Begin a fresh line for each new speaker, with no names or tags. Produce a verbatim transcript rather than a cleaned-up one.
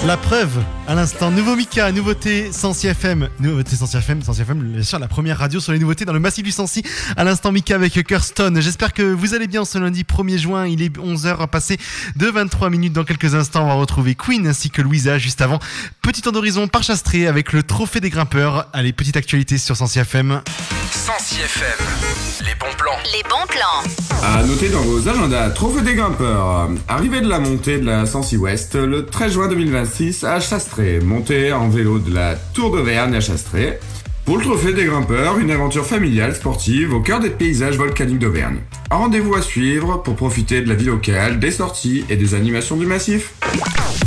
La preuve, à l'instant, nouveau Mika, nouveauté Sancy F M, nouveauté Sancy F M, Sancy F M, bien sûr, la première radio sur les nouveautés dans le massif du Sancy. À l'instant, Mika avec Kirsten. J'espère que vous allez bien ce lundi premier juin. Il est onze heures passé de vingt-trois minutes. Dans quelques instants, on va retrouver Queen ainsi que Louisa. Juste avant, petit tour d'horizon par Chastré avec le trophée des grimpeurs. Allez, petite actualité sur Sancy F M.
Sancy F M, les bons plans.
Les bons plans.
À noter dans vos agendas, trophée des grimpeurs. Arrivée de la montée de la Sancy Ouest le treize juin deux mille vingt-six à Chastré. Montée en vélo de la Tour d'Auvergne à Chastré. Pour le trophée des grimpeurs, une aventure familiale sportive au cœur des paysages volcaniques d'Auvergne. Un rendez-vous à suivre pour profiter de la vie locale, des sorties et des animations du massif.